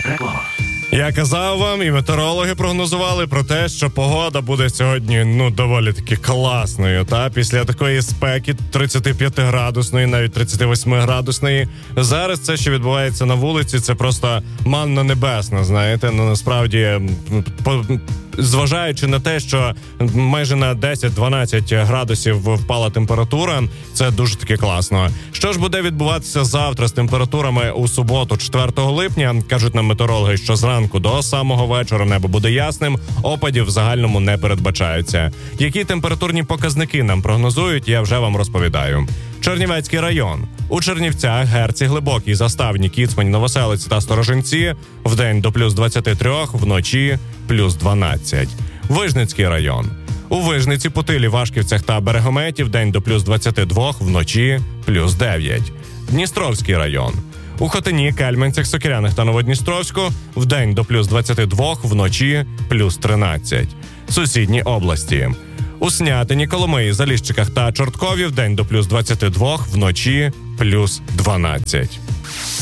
Реклама. Я казав вам, і метеорологи прогнозували про те, що погода буде сьогодні, доволі таки класною. Та після такої спеки 35-градусної, навіть 38-градусної. Зараз це, що відбувається на вулиці, це просто манна небесна, знаєте. Насправді, зважаючи на те, що майже на 10-12 градусів впала температура, це дуже таки класно. Що ж буде відбуватися завтра з температурами у суботу, 4 липня? Кажуть нам метеорологи, що зранку до самого вечора небо буде ясним, опадів в загальному не передбачається. Які температурні показники нам прогнозують, я вже вам розповідаю. Чернівецький район. У Чернівцях, Герці, Глибокій, Заставні, Кіцмань, Новоселиці та Сторожинці вдень до плюс 23, вночі плюс 12. Вижницький район. У Вижниці, Путилі, Вашківцях та Берегометі вдень до плюс 22, вночі плюс 9. Дністровський район. У Хотині, Кельменцях, Сокирянах та Новодністровську вдень до плюс 22, вночі плюс 13. Сусідні області. У Снятині, Коломиї, Заліщиках та Чорткові вдень до плюс 22, вночі плюс 12.